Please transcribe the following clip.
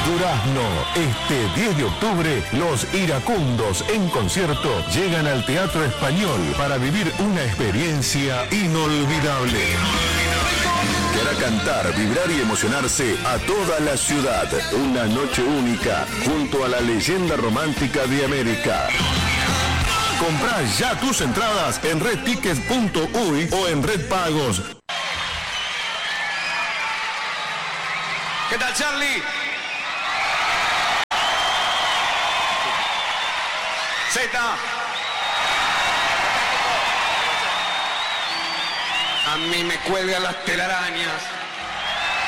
Durazno. Este 10 de octubre, los iracundos en concierto llegan al Teatro Español para vivir una experiencia inolvidable. Que hará cantar, vibrar y emocionarse a toda la ciudad. Una noche única junto a la leyenda romántica de América. Comprá ya tus entradas en redtickets.uy o en Red Pagos. ¿Qué tal, Charlie? Z. A mí me cuelgan las telarañas.